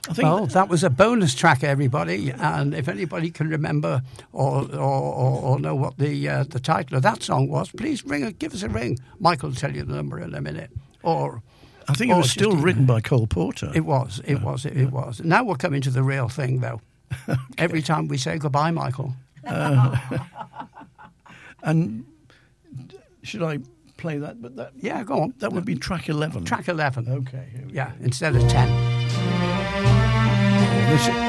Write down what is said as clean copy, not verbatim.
Well, that was a bonus track, everybody. And if anybody can remember or know what the title of that song was, please give us a ring. Michael will tell you the number in a minute. I think it was still written by Cole Porter. It was. Now we're coming to the real thing, though. Okay. Every time we say goodbye, Michael. And should I play that? Yeah, go on. That would be track 11. Track 11. Okay. Yeah, instead of 10. This